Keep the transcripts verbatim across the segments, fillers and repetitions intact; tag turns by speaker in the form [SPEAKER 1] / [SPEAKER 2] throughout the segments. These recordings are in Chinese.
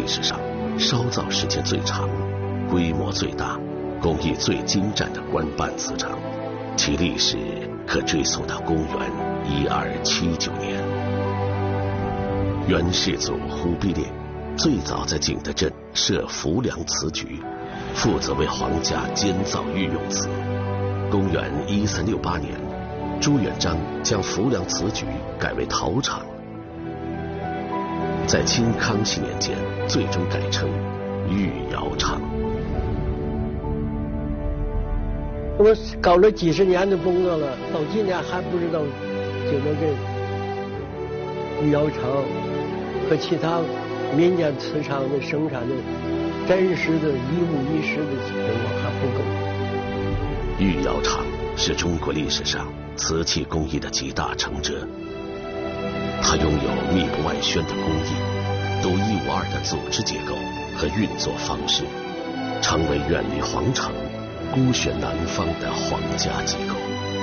[SPEAKER 1] 历史上烧造时间最长、规模最大、工艺最精湛的官办祠场，其历史可追溯到公元一二七九年。元世祖忽必烈最早在景德镇设浮梁祠局，负责为皇家监造御用祠。公元一三六八年，朱元璋将浮梁祠局改为陶厂，在清康熙年间最终改成御窑厂。
[SPEAKER 2] 我搞了几十年的工作了，到今天还不知道景德镇御窑厂和其他民间瓷厂的生产的真实的一五一十的情况还不够。
[SPEAKER 1] 御窑厂是中国历史上瓷器工艺的集大成者，它拥有密不外宣的工艺、独一无二的组织结构和运作方式，成为远离皇城、孤悬南方的皇家机构。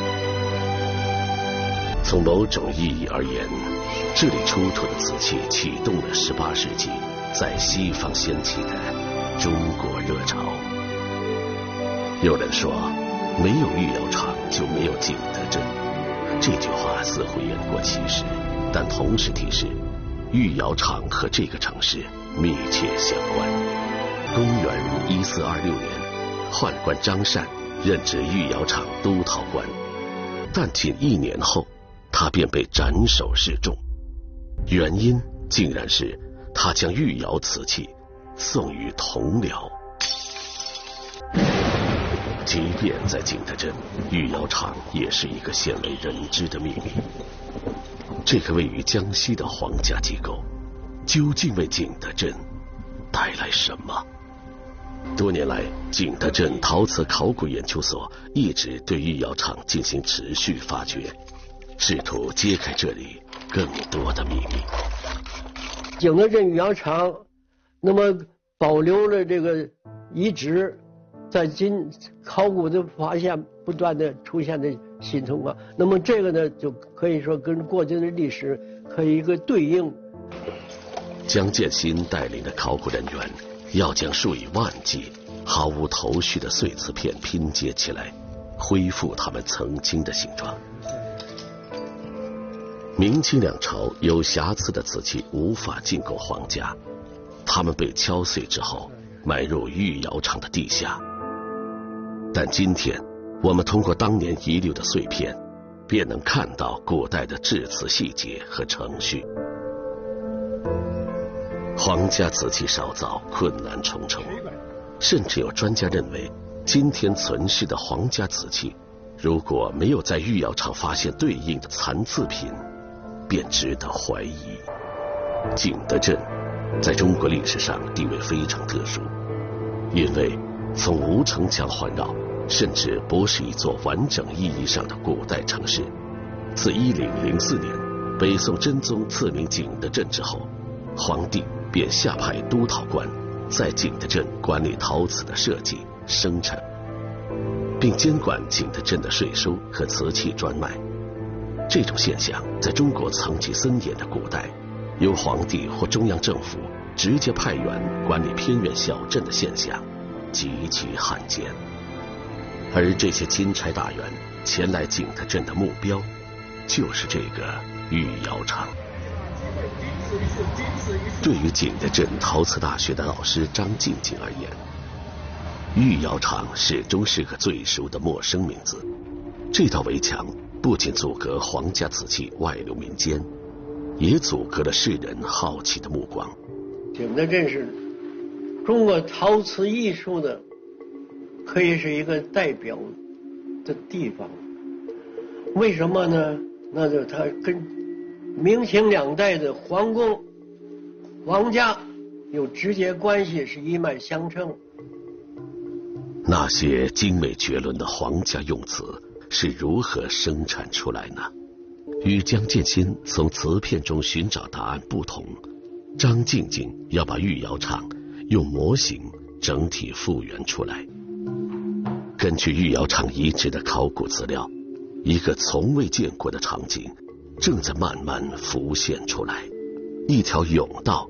[SPEAKER 1] 从某种意义而言，这里出土的瓷器启动了十八世纪在西方掀起的中国热潮。有人说，没有御窑厂就没有景德镇，这句话似乎言过其实，但同时提示御窑厂和这个城市密切相关。公元一四二六年，宦官张善任职御窑厂督陶官，但仅一年后他便被斩首示众，原因竟然是他将御窑瓷器送于同僚。即便在景德镇，御窑厂也是一个鲜为人知的秘密。这个位于江西的皇家机构究竟为景德镇带来什么？多年来，景德镇陶瓷考古研究所一直对御窑厂进行持续发掘，试图揭开这里更多的秘密。
[SPEAKER 2] 景德镇御窑厂那么保留了这个遗址，在今考古的发现不断的出现的新情况，那么这个呢就可以说跟过去的历史可以一个对应。
[SPEAKER 1] 江建新带领的考古人员要将数以万计毫无头绪的碎瓷片拼接起来，恢复它们曾经的形状。明清两朝有瑕疵的瓷器无法进贡皇家，它们被敲碎之后埋入御窑厂的地下。但今天我们通过当年遗留的碎片，便能看到古代的制瓷细节和程序。皇家瓷器烧造困难重重，甚至有专家认为，今天存世的皇家瓷器如果没有在御窑厂发现对应的残次品，便值得怀疑。景德镇在中国历史上地位非常特殊，因为从无城墙环绕，甚至不是一座完整意义上的古代城市。自一零零四年北宋真宗赐名景德镇之后，皇帝便下派督陶官在景德镇管理陶瓷的设计、生产，并监管景德镇的税收和瓷器专卖。这种现象在中国层级森严的古代，由皇帝或中央政府直接派员管理偏远小镇的现象极其罕见。而这些钦差大员前来景德镇的目标，就是这个御窑厂。对于景德镇陶瓷大学的老师张静静而言，御窑厂始终是个最熟的陌生名字。这道围墙不仅阻隔皇家瓷器外流民间，也阻隔了世人好奇的目光。
[SPEAKER 2] 景德镇是中国陶瓷艺术的可以是一个代表的地方。为什么呢？那就是它跟明清两代的皇宫、皇家有直接关系，是一脉相承。
[SPEAKER 1] 那些精美绝伦的皇家用瓷是如何生产出来呢？与江建新从瓷片中寻找答案不同，张静静要把御窑厂用模型整体复原出来。根据御窑厂遗址的考古资料，一个从未见过的场景正在慢慢浮现出来。一条甬道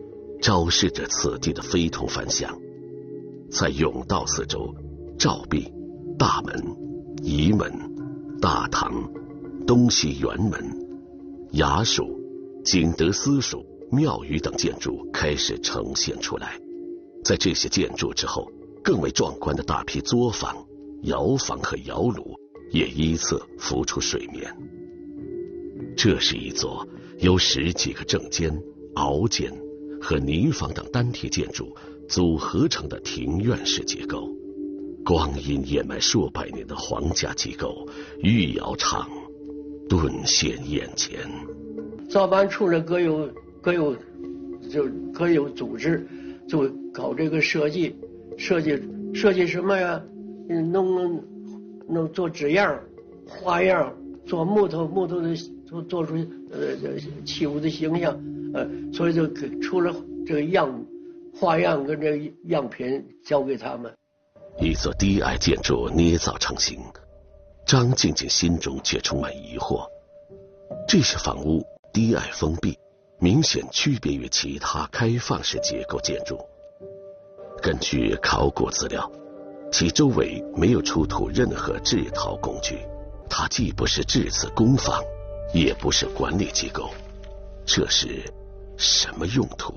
[SPEAKER 1] 昭示着此地的非同凡响。在甬道四周，照壁、大门、仪门、大堂、东西辕门、衙署、景德司署、庙宇等建筑开始呈现出来。在这些建筑之后，更为壮观的大批作坊、窑房和窑炉也依次浮出水面。这是一座由十几个正间、凹间和泥房等单体建筑组合成的庭院式结构。光阴掩埋数百年的皇家机构御窑厂顿现眼前。
[SPEAKER 2] 造办处呢各有各有就各有组织，就搞这个设计，设计设计什么呀？弄弄做纸样、花样，做木头木头的做做出呃器物的形象，呃，所以就出了这个样花样跟这个样品交给他们。
[SPEAKER 1] 一座低矮建筑捏造成型，张静静心中却充满疑惑。这些房屋低矮封闭，明显区别于其他开放式结构建筑。根据考古资料，其周围没有出土任何制陶工具，它既不是制瓷工坊，也不是管理机构，这是什么用途？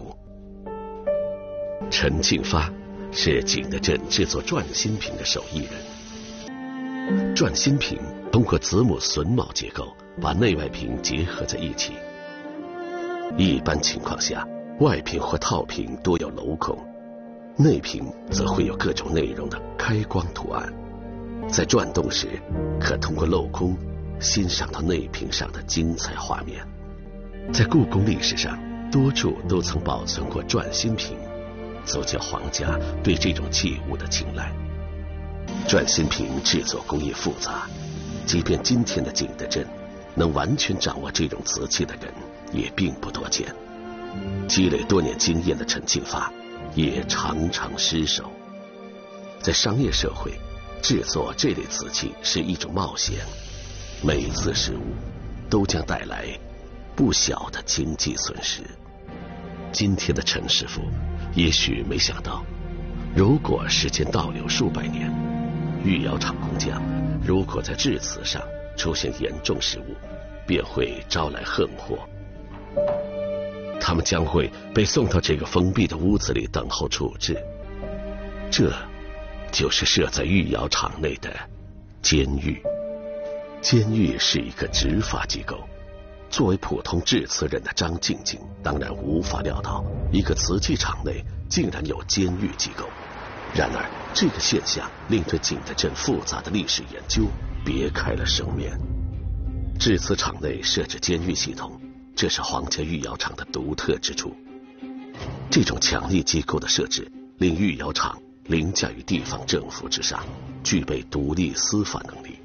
[SPEAKER 1] 陈庆发是景德镇制作篆心瓶的手艺人。篆心瓶通过子母榫卯结构把内外瓶结合在一起。一般情况下，外瓶或套瓶多有镂孔，内瓶则会有各种内容的开光图案。在转动时，可通过镂空欣赏到内瓶上的精彩画面。在故宫历史上，多处都曾保存过篆心瓶，足见皇家对这种器物的青睐。篆心瓶制作工艺复杂，即便今天的景德镇能完全掌握这种瓷器的人也并不多见。积累多年经验的陈庆发也常常失手。在商业社会，制作这类瓷器是一种冒险，每一次失误都将带来不小的经济损失。今天的陈师傅也许没想到，如果时间倒流数百年，御窑厂工匠如果在制瓷上出现严重失误，便会招来横祸。他们将会被送到这个封闭的屋子里等候处置。这就是设在御窑厂内的监狱。监狱是一个执法机构。作为普通制瓷人的张静静当然无法料到，一个瓷器厂内竟然有监狱机构。然而这个现象令对景德镇复杂的历史研究别开了生面。制瓷厂内设置监狱系统，这是皇家御窑厂的独特之处。这种强力机构的设置令御窑厂凌驾于地方政府之上，具备独立司法能力。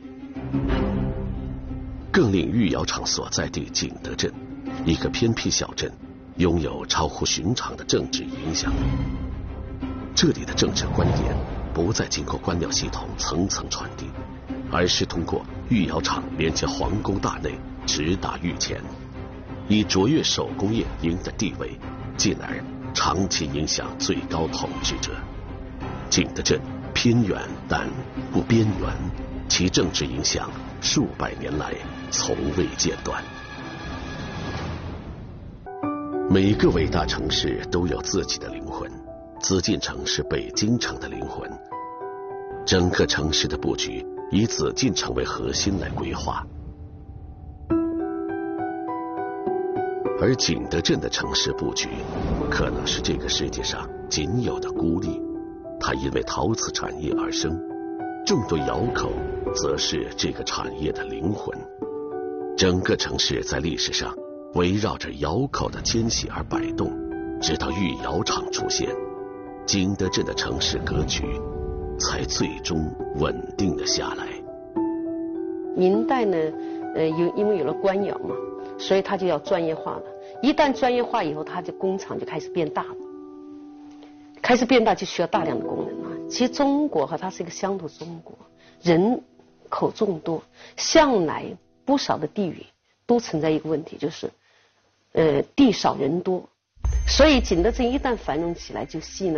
[SPEAKER 1] 更令御窑厂所在地景德镇，一个偏僻小镇，拥有超乎寻常的政治影响力。这里的政治观点不再经过官僚系统层层传递，而是通过御窑厂连接皇宫大内，直达御前，以卓越手工业赢得地位，进而长期影响最高统治者。景德镇偏远但不边缘，其政治影响数百年来从未间断。每个伟大城市都有自己的灵魂，紫禁城是北京城的灵魂。整个城市的布局以紫禁城为核心来规划，而景德镇的城市布局可能是这个世界上仅有的孤立。它因为陶瓷产业而生，众多窑口则是这个产业的灵魂。整个城市在历史上围绕着窑口的迁徙而摆动，直到御窑厂出现，景德镇的城市格局才最终稳定了下来。
[SPEAKER 3] 明代呢，呃，有因为有了官窑嘛，所以它就要专业化了。一旦专业化以后，它的工厂就开始变大了。开始变大就需要大量的工人了。其实中国哈，它是一个乡土中国，人口众多，向来不少的地域都存在一个问题，就是，呃，地少人多， 所以景德镇一旦繁荣起来，就吸引了